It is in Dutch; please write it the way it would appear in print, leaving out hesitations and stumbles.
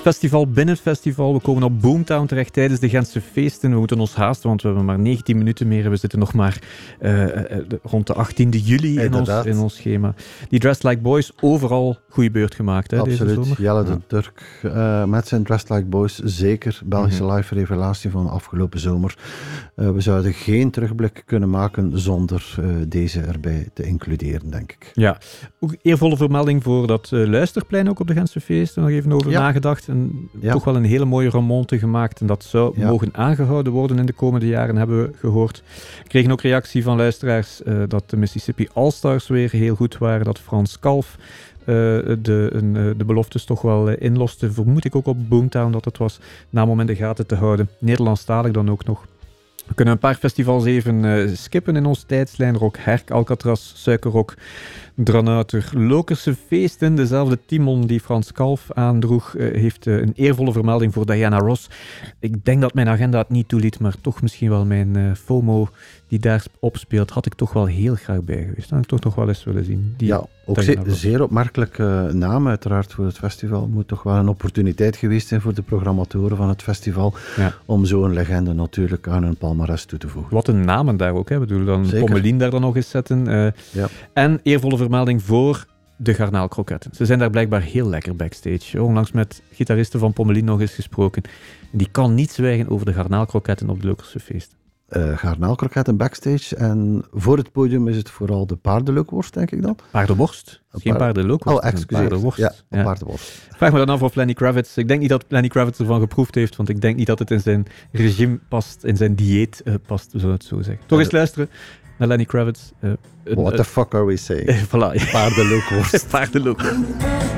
Festival binnen het festival. We komen op Boomtown terecht tijdens de Gentse feesten. We moeten ons haasten, want we hebben maar 19 minuten meer. We zitten nog maar rond de 18e juli in ons schema. Die Dressed Like Boys, overal goede beurt gemaakt, hè, absoluut. Deze zomer. Jelle de Turk met zijn Dressed Like Boys, zeker. Belgische live revelatie van de afgelopen zomer. We zouden geen terugblik kunnen maken zonder deze erbij te includeren, denk ik. Ja, ook eervolle vermelding voor dat luisterplein ook op de Gentse feesten. Nog even over nagedacht. En toch wel een hele mooie remonte gemaakt. En dat zou mogen aangehouden worden in de komende jaren, hebben we gehoord. We kregen ook reactie van luisteraars dat de Mississippi All-Stars weer heel goed waren. Dat Frans Kalf de beloftes toch wel inloste. Vermoed ik ook op Boomtown dat het was. Na moment in de gaten te houden. Nederlandstalig dan ook nog. We kunnen een paar festivals even skippen in onze tijdslijn. Rock Herk, Alcatraz, Suikerrock, Dranouter, Lokerse Feesten. Dezelfde Timon die Frans Kalf aandroeg, heeft een eervolle vermelding voor Diana Ross. Ik denk dat mijn agenda het niet toeliet, maar toch misschien wel mijn FOMO die daar opspeelt, had ik toch wel heel graag bij geweest. Dat had ik toch nog wel eens willen zien. Ook zeer opmerkelijke naam uiteraard voor het festival. Moet toch wel een opportuniteit geweest zijn voor de programmatoren van het festival om zo'n legende natuurlijk aan hun palmares toe te voegen. Wat een namen daar ook, hè. Ik bedoel, dan Pommelien daar dan nog eens zetten. En eervolle vermelding voor de garnaalkroketten. Ze zijn daar blijkbaar heel lekker backstage. Onlangs met gitaristen van Pommelien nog eens gesproken. En die kan niet zwijgen over de garnaalkroketten op de Lokerse feesten. Garnaalkroketten backstage en voor het podium is het vooral de paardenleukworst, denk ik dan. Paardenworst? Geen paardenleukworst. Oh, excuseer. Paardenworst. Ja, paardenworst. Vraag me dan af of Lenny Kravitz... Ik denk niet dat Lenny Kravitz ervan geproefd heeft, want ik denk niet dat het in zijn regime past, in zijn dieet past, zullen we het zo zeggen. Toch eens luisteren naar Lenny Kravitz. What the fuck are we saying? Voilà. Paardenleukworst. Paardenleukworst.